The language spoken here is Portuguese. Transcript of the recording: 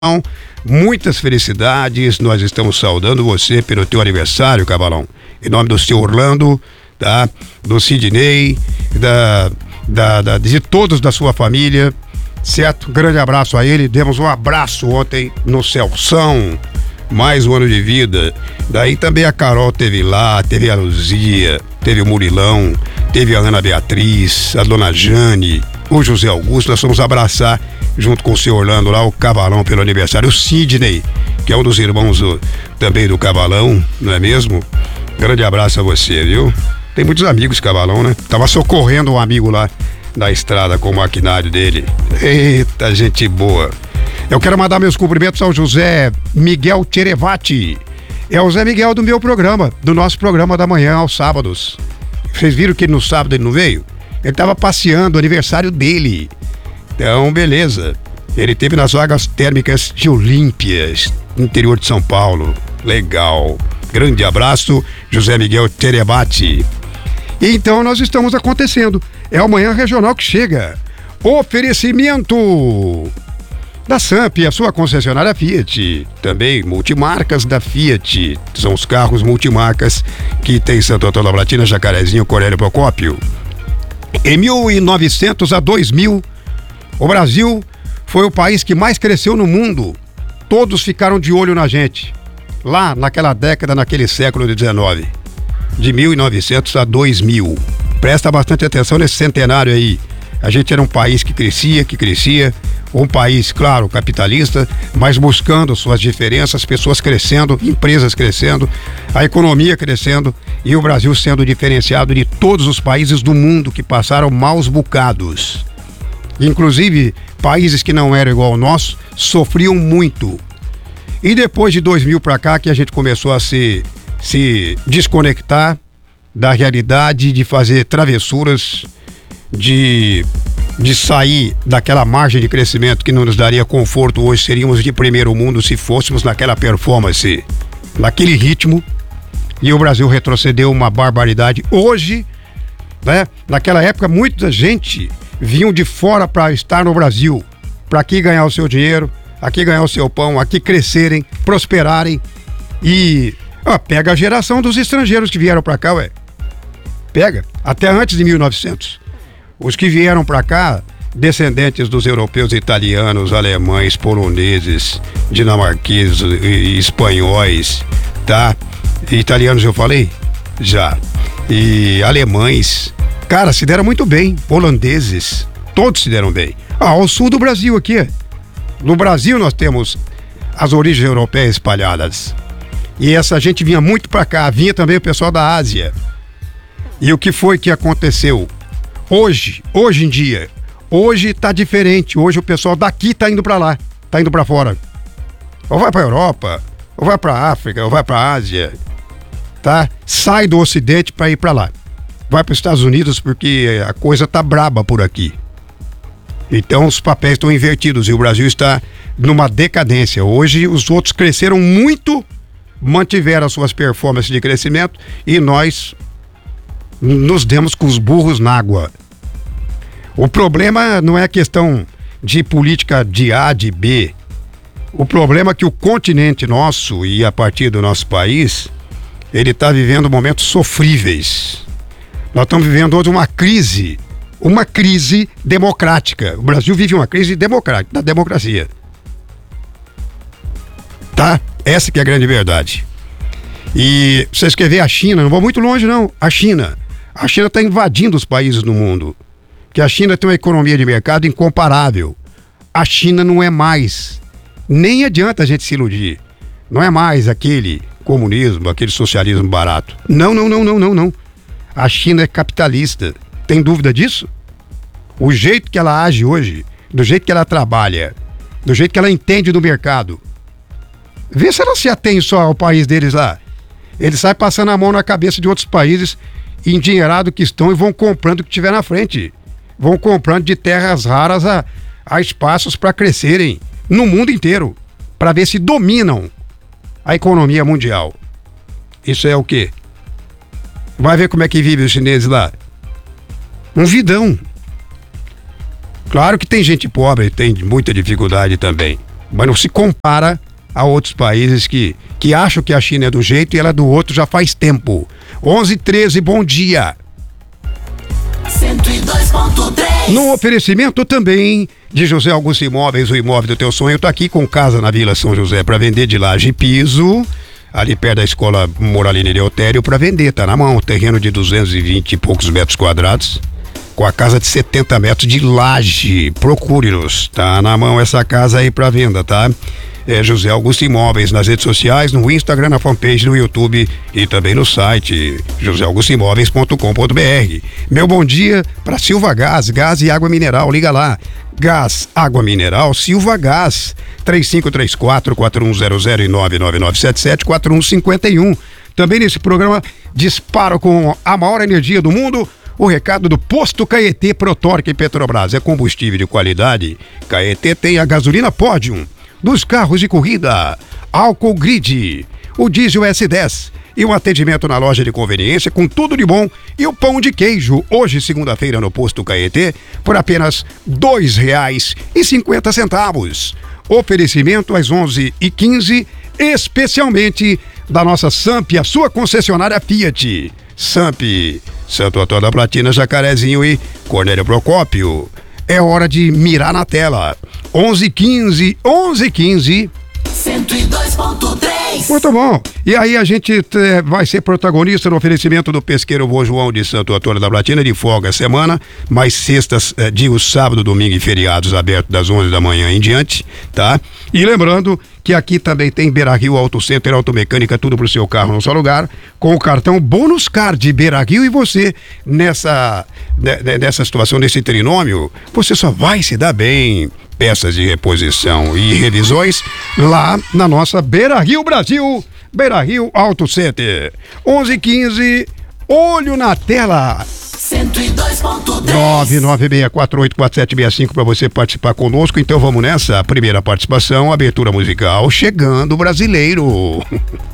Muitas felicidades, nós estamos saudando você pelo teu aniversário, Cavalão. Em nome do seu Orlando, tá? Do Sidney, de todos da sua família, certo? Grande abraço a ele, demos um abraço ontem no Celção, mais um ano de vida. Daí também a Carol teve lá, teve a Luzia, teve o Murilão, teve a Ana Beatriz, a Dona Jane, o José Augusto. Nós vamos abraçar junto com o seu Orlando lá, o Cavalão pelo aniversário, o Sidney, que é um dos irmãos também do Cavalão, não é mesmo? Grande abraço a você, viu? Tem muitos amigos Cavalão, né? Tava socorrendo um amigo lá na estrada com o maquinário dele. Eita, gente boa. Eu quero mandar meus cumprimentos ao José Miguel Cherevati. É o Zé Miguel do meu programa, do nosso programa da manhã aos sábados. Vocês viram que no sábado ele não veio? Ele tava passeando, aniversário dele. Então, beleza. Ele esteve nas vagas térmicas de Olímpias, no interior de São Paulo. Legal. Grande abraço, José Miguel Cherevati. E então nós estamos acontecendo. É o Manhã Regional que chega. Oferecimento da Samp, a sua concessionária Fiat. Também multimarcas da Fiat. São os carros multimarcas que tem Santo Antônio da Platina, Jacarezinho, Corélio Procópio. Em 1900 a 2000, o Brasil foi o país que mais cresceu no mundo. Todos ficaram de olho na gente. Lá naquela década, naquele século XIX. De 1900 a 2000. Presta bastante atenção nesse centenário aí. A gente era um país que crescia. Um país, claro, capitalista, mas buscando suas diferenças, pessoas crescendo, empresas crescendo, a economia crescendo e o Brasil sendo diferenciado de todos os países do mundo que passaram maus bocados. Inclusive, países que não eram igual ao nosso sofriam muito. E depois de 2000 para cá que a gente começou a se desconectar da realidade, de fazer travessuras, de sair daquela margem de crescimento que não nos daria conforto. Hoje seríamos de primeiro mundo se fôssemos naquela performance, naquele ritmo, e o Brasil retrocedeu uma barbaridade. Hoje, né, naquela época muita gente vinham de fora para estar no Brasil, para aqui ganhar o seu dinheiro, aqui ganhar o seu pão, aqui crescerem, prosperarem. E pega a geração dos estrangeiros que vieram para cá, pega, até antes de 1900. Os que vieram para cá, descendentes dos europeus, italianos, alemães, poloneses, dinamarqueses e espanhóis, tá? Italianos eu falei? Já. E alemães, cara, se deram muito bem. Holandeses, todos se deram bem. Ao sul do Brasil aqui. No Brasil nós temos as origens europeias espalhadas. E essa gente vinha muito para cá, vinha também o pessoal da Ásia. E o que foi que aconteceu? Hoje em dia, hoje tá diferente. Hoje o pessoal daqui tá indo para lá, tá indo para fora. Ou vai para Europa, ou vai para África, ou vai para Ásia, tá? Sai do Ocidente para ir para lá. Vai para os Estados Unidos porque a coisa tá braba por aqui. Então os papéis estão invertidos e o Brasil está numa decadência. Hoje os outros cresceram muito, mantiveram as suas performances de crescimento e nós nos demos com os burros na água. O problema não é questão de política de A, de B. O problema é que o continente nosso e a partir do nosso país, ele está vivendo momentos sofríveis. Nós estamos vivendo hoje uma crise democrática. O Brasil vive uma crise democrática, da democracia. Tá? Essa que é a grande verdade. E vocês querem ver a China? Não vou muito longe não. A China está invadindo os países do mundo. Que a China tem uma economia de mercado incomparável. A China não é mais, nem adianta a gente se iludir, não é mais aquele comunismo, aquele socialismo barato. Não. A China é capitalista. Tem dúvida disso? O jeito que ela age hoje, do jeito que ela trabalha, do jeito que ela entende do mercado, vê se ela se atém só ao país deles lá. Eles saem passando a mão na cabeça de outros países, endinheirados que estão, e vão comprando o que tiver na frente. Vão comprando de terras raras a espaços para crescerem no mundo inteiro, para ver se dominam a economia mundial. Isso é o quê? Vai ver como é que vive os chineses lá. Um vidão. Claro que tem gente pobre, tem muita dificuldade também. mas não se compara a outros países que acham que a China é do jeito e ela é do outro já faz tempo. 11:13, bom dia. 102.3. No oferecimento também de José Augusto Imóveis, o imóvel do teu sonho. Eu tô aqui com casa na Vila São José para vender, de laje e piso, ali perto da escola Moralina Eleutério, para vender, tá na mão, terreno de 220 e poucos metros quadrados, com a casa de 70 metros de laje. Procure-nos, tá na mão essa casa aí para venda, tá? É José Augusto Imóveis nas redes sociais, no Instagram, na fanpage, no YouTube e também no site joseaugustoimóveis.com.br. Meu bom dia para Silva Gás, gás e água mineral, liga lá. Gás, água mineral, Silva Gás, 3534-4100 e 99977-4151. Também nesse programa, disparo com a maior energia do mundo, o recado do Posto Caetê Protorque Petrobras. É combustível de qualidade. Caetê tem a gasolina Podium dos carros de corrida, álcool grid, o diesel S10 e um atendimento na loja de conveniência com tudo de bom e o pão de queijo. Hoje, segunda-feira, no Posto Caetê, por apenas R$ 2,50. Oferecimento às 11h15, especialmente da nossa Samp, a sua concessionária Fiat. Samp, Santo Antônio da Platina, Jacarezinho e Cornélio Procópio. É hora de mirar na tela. 11:15, 11:15. 102.3. Muito bom. E aí a gente vai ser protagonista no oferecimento do pesqueiro Vô João de Santo Antônio da Platina, de folga a semana, mais sextas, dias, sábado, domingo e feriados abertos das 11 da manhã em diante, tá? E lembrando que aqui também tem Beira Rio Auto Center, automecânica, tudo pro seu carro num só lugar, com o cartão Bônus Card Beira Rio, e você nessa situação, nesse trinômio, você só vai se dar bem. Peças de reposição e revisões lá na nossa Beira Rio Brasil, Beira Rio Auto Center. 11:15, olho na tela. 102.3. 996484765 para você participar conosco. Então vamos nessa, primeira participação, abertura musical, chegando brasileiro.